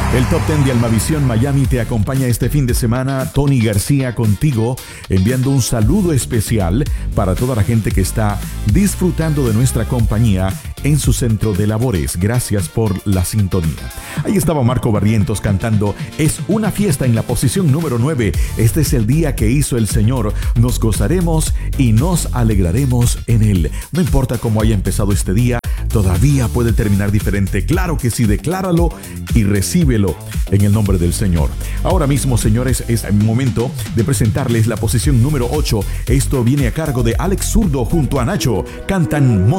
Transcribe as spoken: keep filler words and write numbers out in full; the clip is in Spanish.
El Top diez de Almavisión Miami te acompaña este fin de semana. Tony García contigo, enviando un saludo especial para toda la gente que está disfrutando de nuestra compañía en su centro de labores. Gracias por la sintonía. Ahí estaba Marco Barrientos cantando Es una fiesta en la posición número nueve. Este es el día que hizo el Señor. Nos gozaremos y nos alegraremos en él. No importa cómo haya empezado este día, todavía puede terminar diferente. Claro que sí, decláralo y recíbelo en el nombre del Señor. Ahora mismo, señores, es el momento de presentarles la posición número ocho. Esto viene a cargo de Alex Zurdo junto a Nacho. Cantan